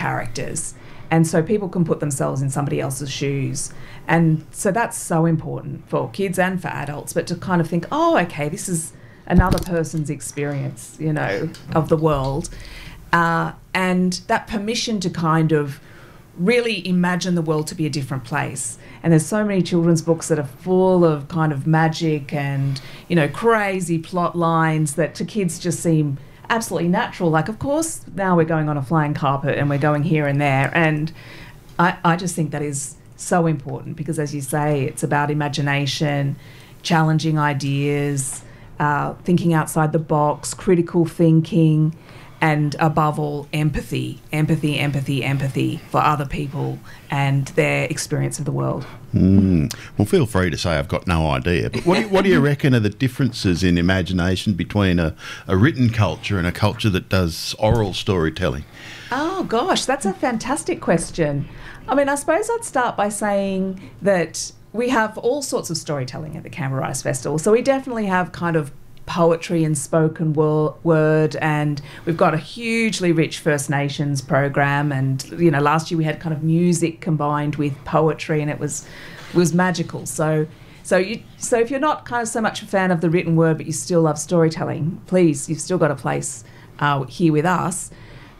characters. And so people can put themselves in somebody else's shoes. And so that's so important for kids and for adults, but to kind of think, oh, okay, this is another person's experience, you know, of the world. And that permission to kind of really imagine the world to be a different place. And there's so many children's books that are full of kind of magic and, you know, crazy plot lines that to kids just seem absolutely natural. Like, of course, now we're going on a flying carpet and we're going here and there. And I just think that is so important because, as you say, it's about imagination, challenging ideas, thinking outside the box, critical thinking, and above all, empathy for other people and their experience of the world. Well, feel free to say I've got no idea, but what do you reckon are the differences in imagination between a written culture and a culture that does oral storytelling? Oh, gosh, that's a fantastic question. I mean, I suppose I'd start by saying that we have all sorts of storytelling at the Canberra Writers Festival. So we definitely have kind of poetry and spoken word, and we've got a hugely rich First Nations program, and you know, last year we had kind of music combined with poetry, and it was magical. So if you're not kind of so much a fan of the written word but you still love storytelling, please, you've still got a place here with us.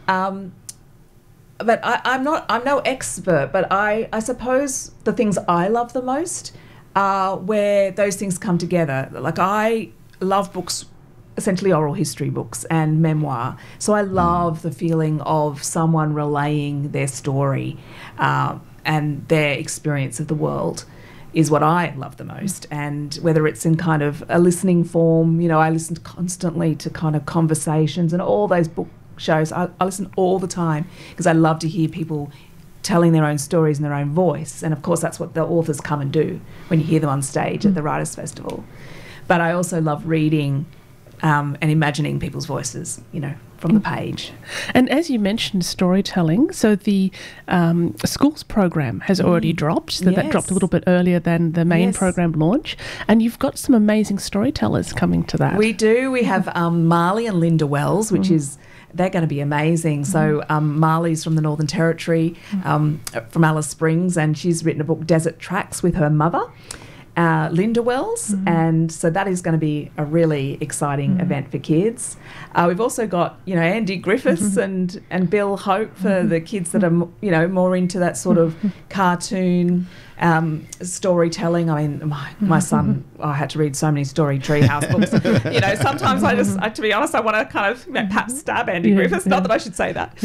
But I'm no expert, but I suppose the things I love the most are where those things come together. Like, I love books, essentially oral history books and memoir. So I love the feeling of someone relaying their story and their experience of the world is what I love the most. And whether it's in kind of a listening form, you know, I listen constantly to kind of conversations and all those book shows. I listen all the time because I love to hear people telling their own stories in their own voice. And of course, that's what the authors come and do when you hear them on stage at the Writers' Festival. But I also love reading and imagining people's voices, you know, from the page. And as you mentioned, storytelling, so the schools program has already dropped, so that dropped a little bit earlier than the main program launch, and you've got some amazing storytellers coming to that. We do. We have Marley and Linda Wells, which is, they're going to be amazing. So Marley's from the Northern Territory, from Alice Springs, and she's written a book, Desert Tracks, with her mother, Linda Wells, and so that is going to be a really exciting event for kids. We've also got, you know, Andy Griffiths and Bill Hope for the kids that are, you know, more into that sort of cartoon storytelling. I mean, my son, I had to read so many Story Treehouse books. You know, sometimes to be honest, I want to kind of, you know, perhaps stab Andy Griffiths. Not that I should say that.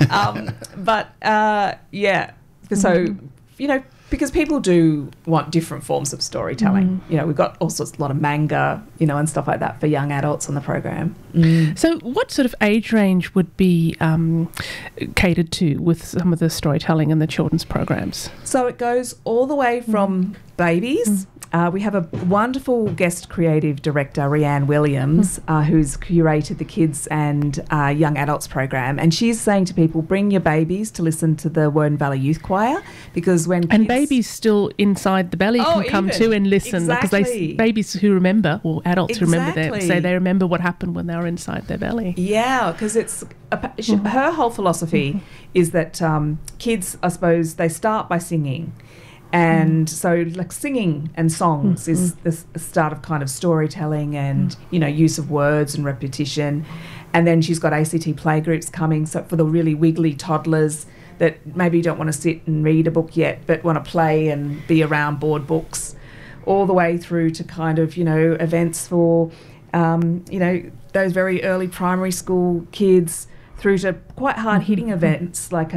So, you know, because people do want different forms of storytelling. You know, we've got all sorts, a lot of manga, you know, and stuff like that for young adults on the program. So what sort of age range would be catered to with some of the storytelling and the children's programs? So it goes all the way from babies. We have a wonderful guest creative director, Rianne Williams, who's curated the kids and young adults program, and she's saying to people, bring your babies to listen to the Woden Valley Youth Choir, because when kids... And babies still inside the belly can come to and listen, because babies who remember, or adults who remember them, say they remember what happened when they were inside their belly. Yeah, because it's her whole philosophy is that kids, I suppose, they start by singing. And so, like, singing and songs is the start of kind of storytelling and, you know, use of words and repetition. And then she's got ACT playgroups coming, so for the really wiggly toddlers that maybe don't want to sit and read a book yet but want to play and be around board books, all the way through to kind of, you know, events for, you know, those very early primary school kids, through to quite hard-hitting events like...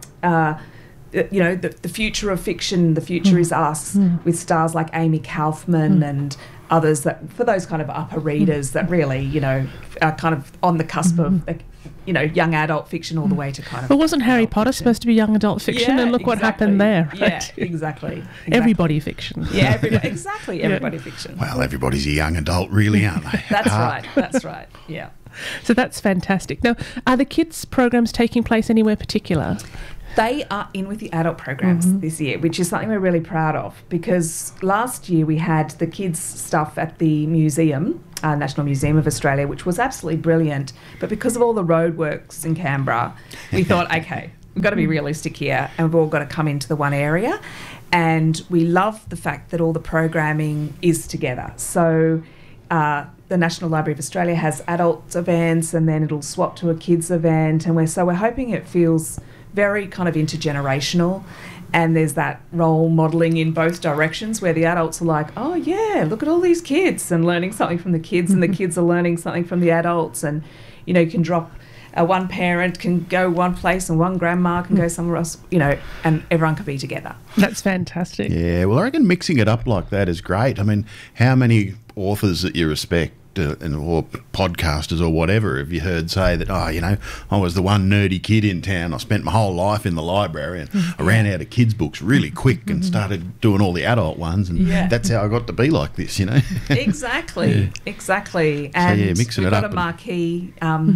you know, the future of fiction, The Future Is Us, with stars like Amy Kaufman and others, that for those kind of upper readers that really, you know, are kind of on the cusp of, you know, young adult fiction all the way to kind of... Well, wasn't Harry Potter supposed to be young adult fiction? And look what happened there. Right? Yeah, exactly. Everybody fiction. Yeah, everybody fiction. Well, everybody's a young adult, really, aren't they? That's right, yeah. So that's fantastic. Now, are the kids' programs taking place anywhere particular? They are in with the adult programs this year, which is something we're really proud of, because last year we had the kids' stuff at the museum, National Museum of Australia, which was absolutely brilliant. But because of all the roadworks in Canberra, we thought, okay, We've got to be realistic here, and we've all got to come into the one area. And we love the fact that all the programming is together. So the National Library of Australia has adult events, and then it'll swap to a kids event, and we're hoping it feels very kind of intergenerational. And there's that role modelling in both directions where the adults are like, oh, yeah, look at all these kids, and learning something from the kids, and the kids are learning something from the adults. And, you know, you can drop one parent can go one place and one grandma can go somewhere else, you know, and everyone can be together. That's fantastic. Yeah, well, I reckon mixing it up like that is great. I mean, how many authors that you respect or podcasters or whatever have you heard say that, oh, you know, I was the one nerdy kid in town. I spent my whole life in the library and I ran out of kids' books really quick and started doing all the adult ones, and that's how I got to be like this, you know. Exactly. And so, yeah, mixing we've it got up a marquee.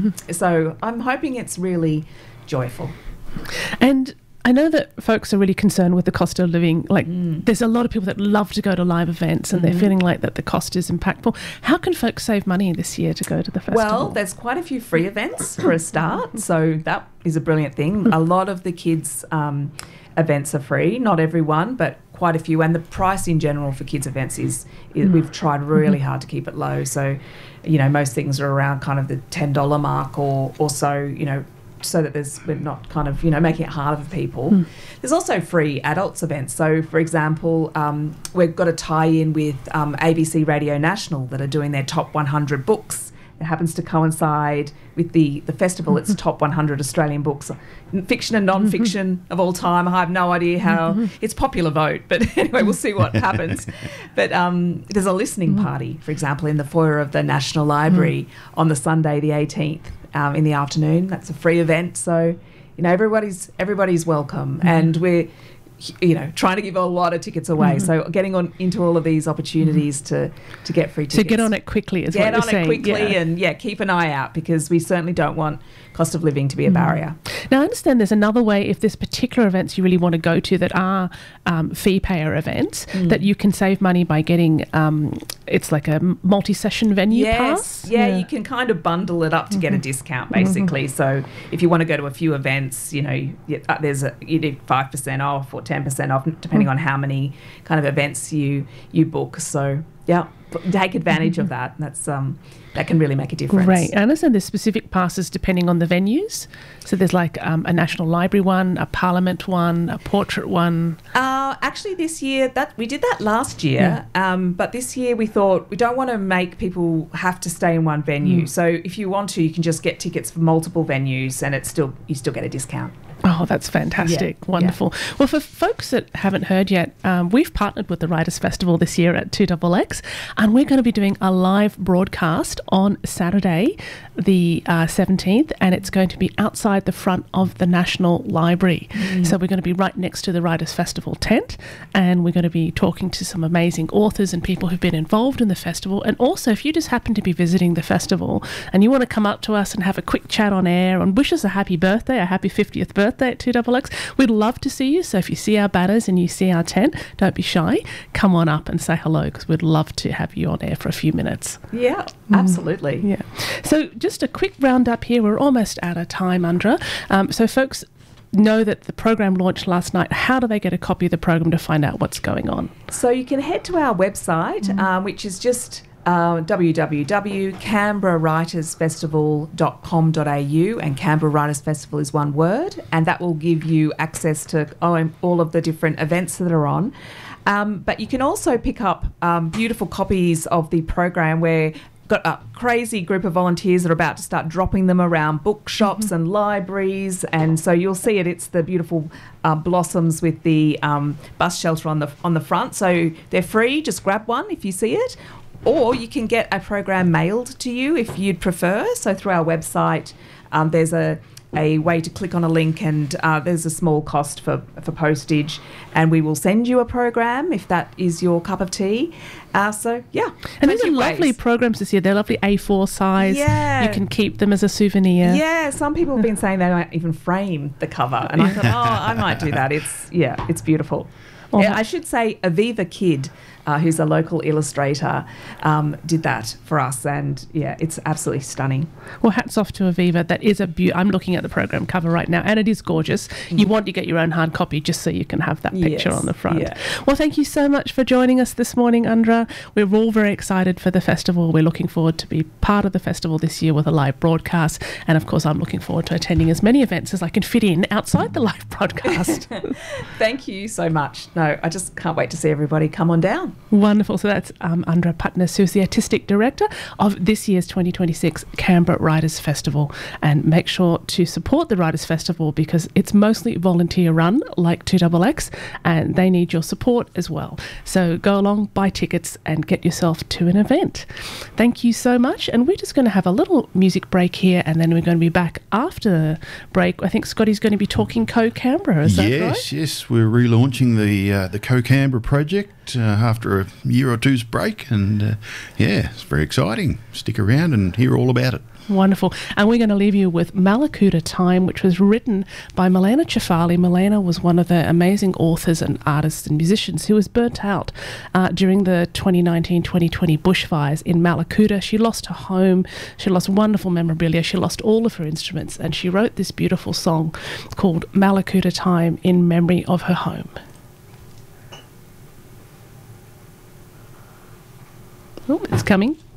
So I'm hoping it's really joyful. And I know that folks are really concerned with the cost of living. Like, there's a lot of people that love to go to live events, and they're feeling like that the cost is impactful. How can folks save money this year to go to the festival? Well, there's quite a few free events for a start, so that is a brilliant thing. A lot of the kids' events are free, not everyone, but quite a few. And the price in general for kids' events is we've tried really hard to keep it low. So, you know, most things are around kind of the $10 mark or so, you know, so that we're not kind of, you know, making it harder for people. There's also free adults events. So, for example, we've got a tie-in with ABC Radio National that are doing their top 100 books. It happens to coincide with the festival. It's top 100 Australian books, fiction and non-fiction of all time. I have no idea how. It's popular vote, but anyway, we'll see what happens. But there's a listening party, for example, in the foyer of the National Library on the Sunday the 18th in the afternoon. That's a free event, so, you know, everybody's welcome, and we're, you know, trying to give a lot of tickets away. So getting into all of these opportunities to get free tickets. So get on it quickly is what you're saying. Get on it quickly and keep an eye out, because we certainly don't want cost of living to be a barrier. Now, I understand there's another way, if there's particular events you really want to go to that are fee payer events, that you can save money by getting, it's like a multi-session venue pass. Yeah, you can kind of bundle it up to get a discount, basically. So if you want to go to a few events, you know, you do 5% off or 10% off, depending on how many kind of events you book. So, yeah, take advantage of that. That's that can really make a difference. Right. I understand there's specific passes depending on the venues. So there's like a National Library one, a Parliament one, a Portrait one. Actually, this year, we did that last year, but this year we thought we don't want to make people have to stay in one venue. So if you want to, you can just get tickets for multiple venues, and you still get a discount. Oh, that's fantastic. Yeah, wonderful. Yeah. Well, for folks that haven't heard yet, we've partnered with the Writers' Festival this year at 2XX, and we're going to be doing a live broadcast on Saturday, the 17th, and it's going to be outside the front of the National Library. So we're going to be right next to the Writers' Festival tent, and we're going to be talking to some amazing authors and people who've been involved in the festival. And also, if you just happen to be visiting the festival and you want to come up to us and have a quick chat on air and wish us a happy birthday, a happy 50th birthday at 2XX, we'd love to see you. So if you see our banners and you see our tent, don't be shy. Come on up and say hello, because we'd love to have you on air for a few minutes. Yeah, absolutely. Yeah. So just a quick roundup here. We're almost out of time, Andra. So folks know that the program launched last night. How do they get a copy of the program to find out what's going on? So you can head to our website, which is just www.canberrawritersfestival.com.au, and Canberra Writers Festival is one word, and that will give you access to all of the different events that are on. But you can also pick up beautiful copies of the program. We've got a crazy group of volunteers that are about to start dropping them around bookshops and libraries, and so you'll see it. It's the beautiful blossoms with the bus shelter on the front. So they're free. Just grab one if you see it. Or you can get a program mailed to you if you'd prefer. So through our website, there's a way to click on a link, and there's a small cost for postage, and we will send you a program if that is your cup of tea. So, yeah. And these are lovely programs this year. They're lovely A4 size. Yeah. You can keep them as a souvenir. Yeah, some people have been saying they might even frame the cover, and I thought, I might do that. It's beautiful. Yeah, I should say Aviva Kidd, who's a local illustrator, did that for us, and yeah, it's absolutely stunning. Well, hats off to Aviva. That is I'm looking at the program cover right now, and it is gorgeous. You want to get your own hard copy just so you can have that picture on the front. Yeah. Well, thank you so much for joining us this morning, Andra. We're all very excited for the festival. We're looking forward to be part of the festival this year with a live broadcast, and of course, I'm looking forward to attending as many events as I can fit in outside the live broadcast. Thank you so much. No, I just can't wait to see everybody come on down. Wonderful. So that's Andra Putness, who's the Artistic Director of this year's 2026 Canberra Writers Festival. And make sure to support the Writers Festival because it's mostly volunteer run, like 2XX, and they need your support as well. So go along, buy tickets, and get yourself to an event. Thank you so much. And we're just going to have a little music break here, and then we're going to be back after the break. I think Scotty's going to be talking Co-Canberra, is that right? Yes. We're relaunching the Co-Canberra project after a year or two's break, and it's very exciting. Stick around and hear all about it. Wonderful. And we're going to leave you with Malakuta Time, which was written by Milena Chafali. Milena was one of the amazing authors and artists and musicians who was burnt out during the 2019-2020 bushfires in Malakuta. She lost her home, she lost wonderful memorabilia, she lost all of her instruments, and she wrote this beautiful song called Malakuta Time in memory of her home. Oh, it's coming.